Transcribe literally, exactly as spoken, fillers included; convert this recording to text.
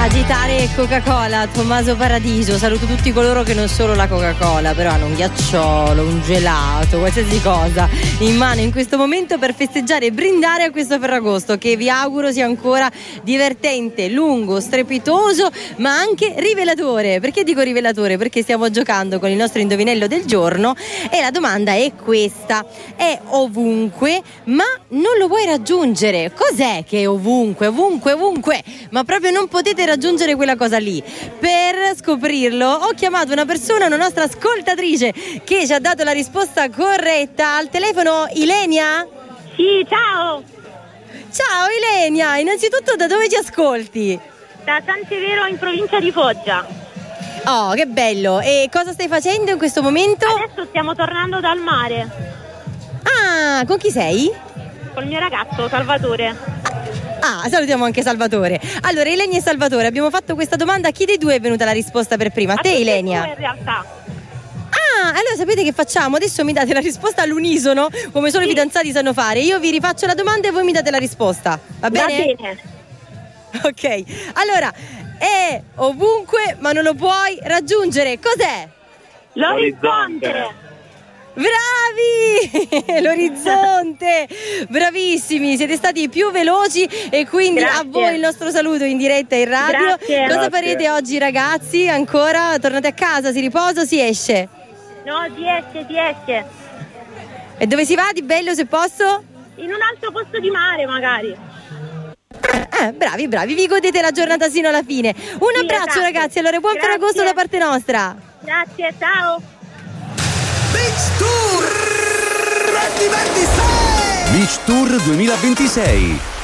Agitare Coca-Cola, Tommaso Paradiso. Saluto tutti coloro che non solo la Coca-Cola, però hanno un ghiacciolo, un gelato, qualsiasi cosa in mano in questo momento per festeggiare e brindare a questo Ferragosto, che vi auguro sia ancora divertente, lungo, strepitoso, ma anche rivelatore. Perché dico rivelatore? Perché stiamo giocando con il nostro indovinello del giorno e la domanda è questa: è ovunque ma non lo puoi raggiungere. Cos'è che è ovunque, ovunque, ovunque, ma proprio non potete raggiungere quella cosa lì? Per scoprirlo ho chiamato una persona, una nostra ascoltatrice che ci ha dato la risposta corretta. Al telefono Ilenia? Sì, ciao! Ciao Ilenia, innanzitutto da dove ci ascolti? Da San Severo in provincia di Foggia. Oh, che bello! E cosa stai facendo in questo momento? Adesso stiamo tornando dal mare. Ah, con chi sei? Col mio ragazzo, Salvatore. Ah, salutiamo anche Salvatore. Allora, Ilenia e Salvatore, abbiamo fatto questa domanda. A chi dei due è venuta la risposta per prima? A, A te, tutti e Ilenia? due in realtà. Ah, allora sapete che facciamo? Adesso mi date la risposta all'unisono, come solo Sì. i fidanzati sanno fare. Io vi rifaccio la domanda e voi mi date la risposta. Va bene? Va bene. Ok. Allora, è ovunque ma non lo puoi raggiungere. Cos'è? L'orizzonte. Bravi! L'orizzonte! Bravissimi, siete stati i più veloci e quindi Grazie. a voi il nostro saluto in diretta in radio. Grazie. Cosa Grazie. farete oggi, ragazzi? Ancora? Tornate a casa? Si riposa o si esce? No, si esce, si esce. E dove si va di bello, se posso? In un altro posto di mare magari. Eh, bravi, bravi, vi godete la giornata sino alla fine. Un Sì, abbraccio, esatto. ragazzi, allora buon Grazie. Ferragosto da parte nostra. Grazie, ciao. Beach Tour duemilaventisei Beach Tour duemilaventisei